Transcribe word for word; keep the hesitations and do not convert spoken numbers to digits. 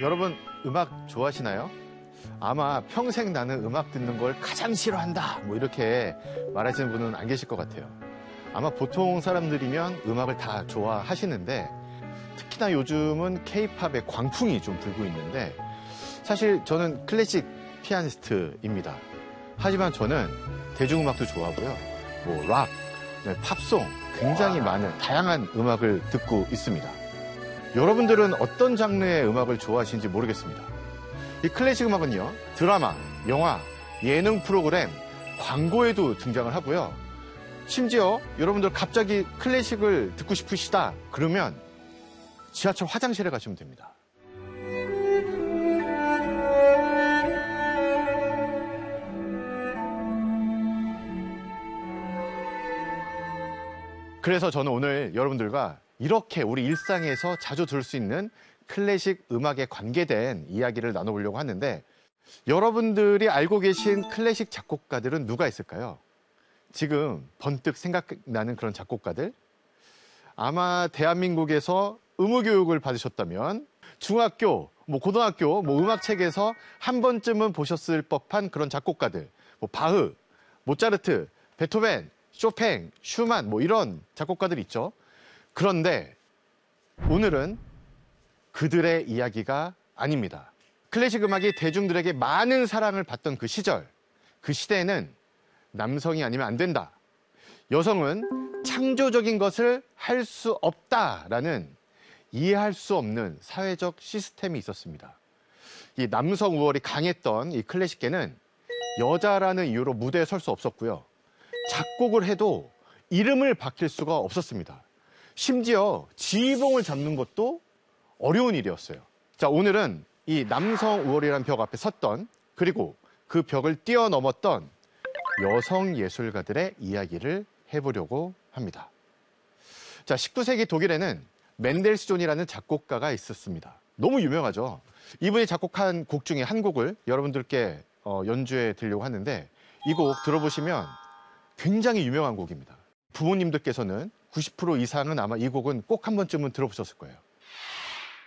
여러분 음악 좋아하시나요? 아마 평생 나는 음악 듣는 걸 가장 싫어한다 뭐 이렇게 말하시는 분은 안 계실 것 같아요. 아마 보통 사람들이면 음악을 다 좋아하시는데 특히나 요즘은 케이팝의 광풍이 좀 불고 있는데 사실 저는 클래식 피아니스트입니다. 하지만 저는 대중음악도 좋아하고요. 뭐 락, 팝송 굉장히 많은 다양한 음악을 듣고 있습니다. 여러분들은 어떤 장르의 음악을 좋아하시는지 모르겠습니다. 이 클래식 음악은요, 드라마, 영화, 예능 프로그램, 광고에도 등장을 하고요. 심지어 여러분들 갑자기 클래식을 듣고 싶으시다 그러면 지하철 화장실에 가시면 됩니다. 그래서 저는 오늘 여러분들과 이렇게 우리 일상에서 자주 들을 수 있는 클래식 음악에 관계된 이야기를 나눠보려고 하는데 여러분들이 알고 계신 클래식 작곡가들은 누가 있을까요? 지금 번뜩 생각나는 그런 작곡가들? 아마 대한민국에서 의무교육을 받으셨다면 중학교, 뭐 고등학교, 뭐 음악책에서 한 번쯤은 보셨을 법한 그런 작곡가들. 뭐 바흐, 모차르트, 베토벤, 쇼팽, 슈만 뭐 이런 작곡가들 있죠. 그런데 오늘은 그들의 이야기가 아닙니다. 클래식 음악이 대중들에게 많은 사랑을 받던 그 시절, 그 시대에는 남성이 아니면 안 된다. 여성은 창조적인 것을 할 수 없다라는 이해할 수 없는 사회적 시스템이 있었습니다. 이 남성 우월이 강했던 이 클래식계는 여자라는 이유로 무대에 설 수 없었고요. 작곡을 해도 이름을 밝힐 수가 없었습니다. 심지어 지휘봉을 잡는 것도 어려운 일이었어요. 자, 오늘은 이 남성 우월이라는 벽 앞에 섰던 그리고 그 벽을 뛰어넘었던 여성 예술가들의 이야기를 해보려고 합니다. 자, 십구 세기 독일에는 멘델스존이라는 작곡가가 있었습니다. 너무 유명하죠. 이분이 작곡한 곡 중에 한 곡을 여러분들께 어, 연주해 드리려고 하는데 이 곡 들어보시면 굉장히 유명한 곡입니다. 부모님들께서는 구십 퍼센트 이상은 아마 이 곡은 꼭 한 번쯤은 들어보셨을 거예요.